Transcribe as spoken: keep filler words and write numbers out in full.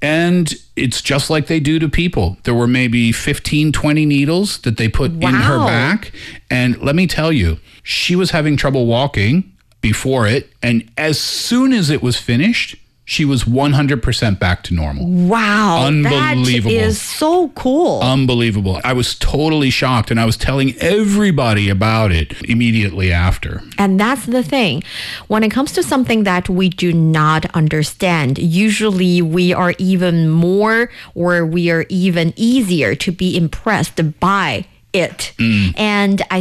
And it's just like they do to people. There were maybe fifteen, twenty needles that they put wow. in her back. And let me tell you, she was having trouble walking before it. And as soon as it was finished, she was one hundred percent back to normal. Wow. Unbelievable. That is so cool. Unbelievable. I was totally shocked, and I was telling everybody about it immediately after. And that's the thing. When it comes to something that we do not understand, usually we are even more or we are even easier to be impressed by it. Mm. And I